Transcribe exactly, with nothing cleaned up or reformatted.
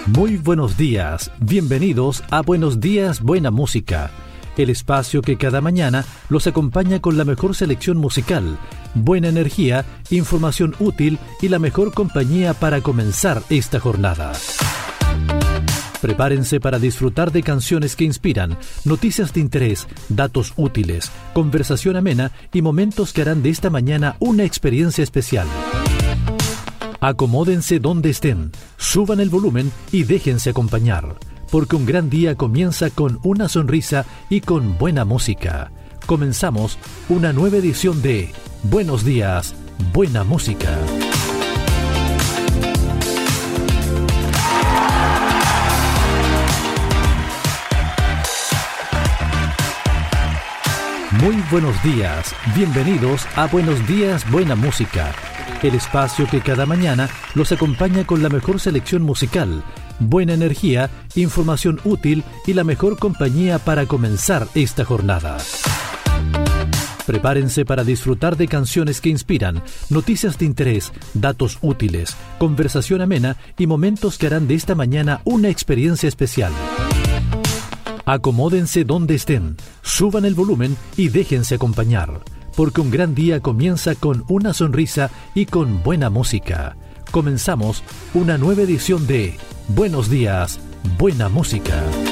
Muy buenos días, bienvenidos a Buenos Días, Buena Música, el espacio que cada mañana los acompaña con la mejor selección musical, buena energía, información útil y la mejor compañía para comenzar esta jornada. Prepárense para disfrutar de canciones que inspiran, noticias de interés, datos útiles, conversación amena y momentos que harán de esta mañana una experiencia especial. Acomódense donde estén, suban el volumen y déjense acompañar, porque un gran día comienza con una sonrisa y con buena música. Comenzamos una nueva edición de Buenos Días, Buena Música. Muy buenos días, bienvenidos a Buenos Días, Buena Música, el espacio que cada mañana los acompaña con la mejor selección musical, buena energía, información útil y la mejor compañía para comenzar esta jornada. Prepárense para disfrutar de canciones que inspiran, noticias de interés, datos útiles, conversación amena y momentos que harán de esta mañana una experiencia especial. Acomódense donde estén, suban el volumen y déjense acompañar, porque un gran día comienza con una sonrisa y con buena música. Comenzamos una nueva edición de Buenos Días, Buena Música.